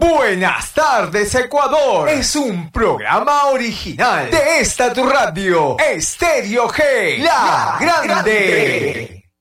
Buenas tardes, Ecuador. Es un programa original de esta tu radio, Estéreo G, la grande.